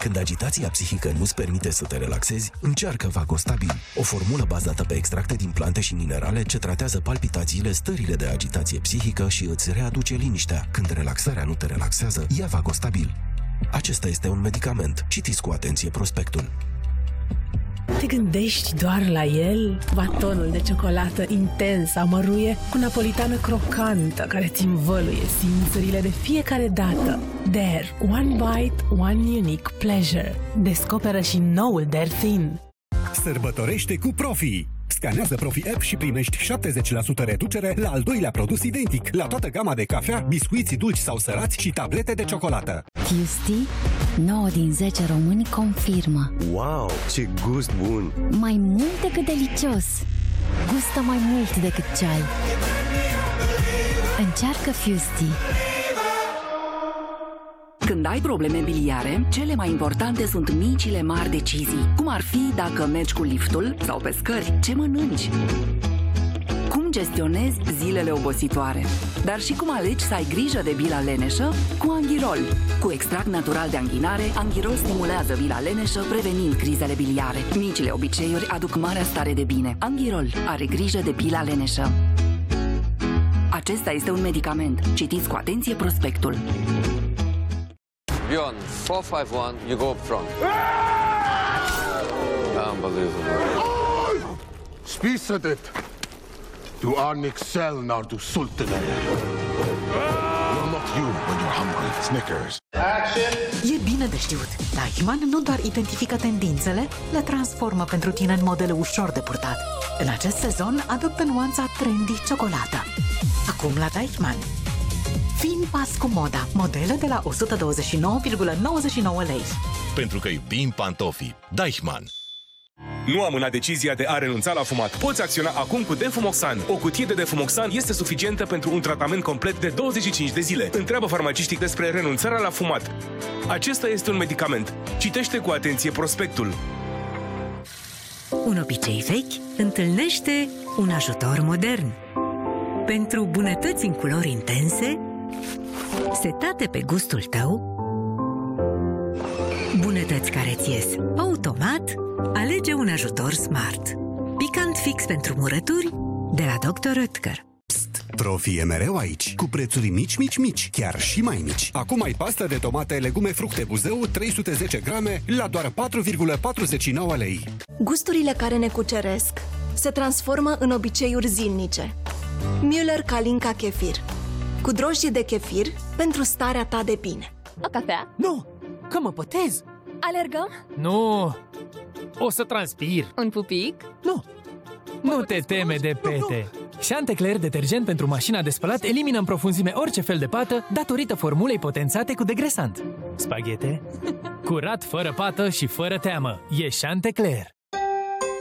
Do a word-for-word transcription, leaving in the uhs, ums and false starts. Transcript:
Când agitația psihică nu-ți permite să te relaxezi, încearcă Vagostabil, o formulă bazată pe extracte din plante și minerale ce tratează palpitațiile, stările de agitație psihică și îți readuce liniștea. Când relaxarea nu te relaxează, ia Vagostabil. Acesta este un medicament. Citiți cu atenție prospectul. Te gândești doar la el? Batonul de ciocolată intens amăruie cu napolitană crocantă care ți învăluie simțurile de fiecare dată. Dare. One bite, one unique pleasure. Descoperă și noul Dare Thin. Sărbătorește cu Profi! Scanează Profi App și primești șaptezeci la sută reducere la al doilea produs identic, la toată gama de cafea, biscuiți dulci sau sărați și tablete de ciocolată. Tuesday, nouă din zece români confirmă. Wow, ce gust bun! Mai mult decât delicios! Gustă mai mult decât ceai. Încearcă Fusti. Când ai probleme biliare, cele mai importante sunt micile mari decizii. Cum ar fi dacă mergi cu liftul sau pe scări, ce mănânci? Cum gestionezi zilele obositoare? Dar și cum alegi să ai grijă de bila leneșă cu Anghirol. Cu extract natural de anghinare, Anghirol stimulează bila leneșă, prevenind crizele biliare. Micile obiceiuri aduc marea stare de bine. Anghirol are grijă de bila leneșă. Acesta este un medicament. Citiți cu atenție prospectul. Bjorn, four five one, you go up front. Unbelievable. Spisa det. Du är Excel när du sultnar. You're not you when you're hungry. Snickers. E bine de știut. Deichmann nu doar identifică tendințele, le transformă pentru tine în modele ușor de purtat. În acest sezon adoptă nuanța trendy ciocolată. Acum la Deichmann. Vin pas cu moda. Modele de la o sută douăzeci și nouă virgulă nouăzeci și nouă lei. Pentru că iubim pantofii. Deichmann. Nu amâna decizia de a renunța la fumat. Poți acționa acum cu Defumoxan. O cutie de Defumoxan este suficientă pentru un tratament complet de douăzeci și cinci de zile. Întreabă farmaciștii despre renunțarea la fumat. Acesta este un medicament. Citește cu atenție prospectul. Un obicei vechi întâlnește un ajutor modern. Pentru bunătăți în culori intense, setate pe gustul tău, bunătăți care ți ies automat, alege un ajutor Smart. Picant fix pentru murături de la doctor Oetker. Psst, Profi e mereu aici, cu prețuri mici, mici, mici, chiar și mai mici. Acum ai pastă de tomate, legume, fructe Buzău, trei sute zece grame, la doar patru virgulă patruzeci și nouă lei. Gusturile care ne cuceresc se transformă în obiceiuri zilnice. Müller Kalinka Kefir. Cu drojdie de kefir pentru starea ta de bine. O cafea? Nu! Că mă botez! Alergăm? Nu! O să transpir! Un pupic? Nu! Nu te teme de pete! Chantecler detergent pentru mașina de spălat elimină în profunzime orice fel de pată datorită formulei potențate cu degresant. Spaghete? Curat, fără pată și fără teamă. E Chantecler!